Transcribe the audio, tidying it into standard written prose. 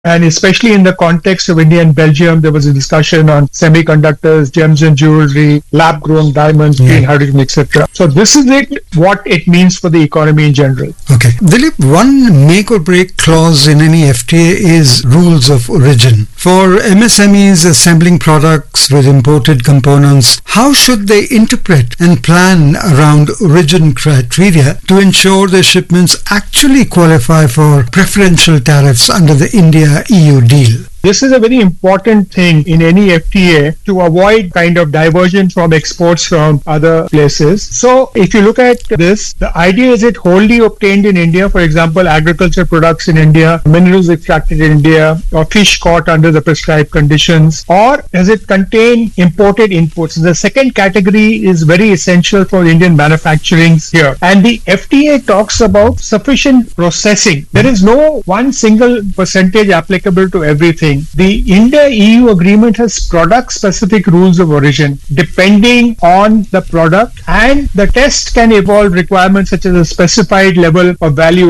And especially in the context of India and Belgium, there was a discussion on semiconductors, gems and jewelry, lab-grown diamonds, green hydrogen, etc. So this is what it means for the economy in general. Okay. Dilip, one make or break clause in any FTA is rules of origin. For MSMEs assembling products with imported components, how should they interpret and plan around origin criteria to ensure their shipments actually qualify for preferential tariffs under the India-EU deal? This is a very important thing in any FTA to avoid kind of diversion from exports from other places. So if you look at this, the idea is it wholly obtained in India, for example, agriculture products in India, minerals extracted in India, or fish caught under the prescribed conditions, or does it contain imported inputs? The second category is very essential for Indian manufacturing here. And the FTA talks about sufficient processing. There is no one single percentage applicable to everything. The India-EU agreement has product-specific rules of origin depending on the product, and the test can involve requirements such as a specified level of value